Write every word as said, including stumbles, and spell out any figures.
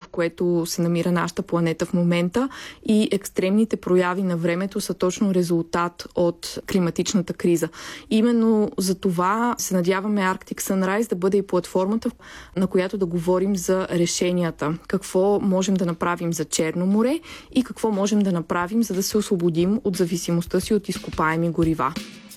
което се намира нашата планета в момента, и екстремните прояви на времето са точно резултат от климатичната криза. Именно за това се надяваме Arctic Sunrise да бъде и платформата, на която да говорим за решенията. Какво можем да направим за Черно море и какво можем да направим, за да се освободим от зависимостта си от изкопаеми горива.